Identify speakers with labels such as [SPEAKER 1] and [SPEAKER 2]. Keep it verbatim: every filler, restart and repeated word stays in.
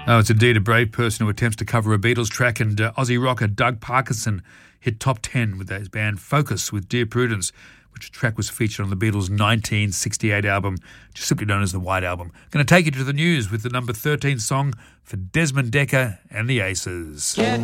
[SPEAKER 1] Oh, it's indeed a brave person who attempts to cover a Beatles track, and uh, Aussie rocker Doug Parkinson hit top ten with his band Focus with Dear Prudence, which track was featured on the Beatles' nineteen sixty-eight album, just simply known as the White Album. Going to take you to the news with the number thirteen song for Desmond Dekker and the Aces.
[SPEAKER 2] Get